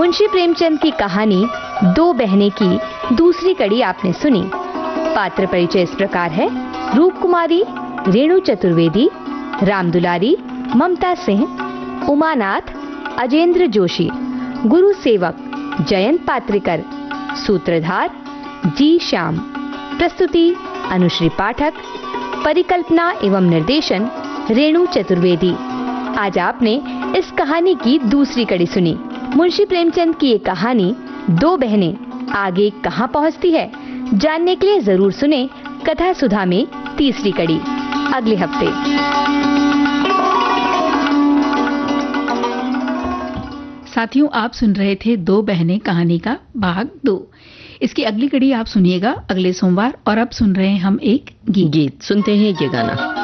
मुंशी प्रेमचंद की कहानी दो बहनें की दूसरी कड़ी आपने सुनी। पात्र परिचय इस प्रकार है। रूप कुमारी रेणु चतुर्वेदी, राम दुलारी ममता सिंह, उमानाथ अजेंद्र जोशी, गुरु सेवक जयंत पात्रिकर, सूत्रधार जी श्याम। प्रस्तुति अनुश्री पाठक, परिकल्पना एवं निर्देशन रेणु चतुर्वेदी। आज आपने इस कहानी की दूसरी कड़ी सुनी। मुंशी प्रेमचंद की ये कहानी दो बहनें आगे कहां पहुंचती है, जानने के लिए जरूर सुने कथा सुधा में तीसरी कड़ी अगले हफ्ते। साथियों, आप सुन रहे थे दो बहनें कहानी का भाग 2। इसकी अगली कड़ी आप सुनिएगा अगले सोमवार। और अब सुन रहे हैं हम एक गीत। सुनते हैं ये गाना।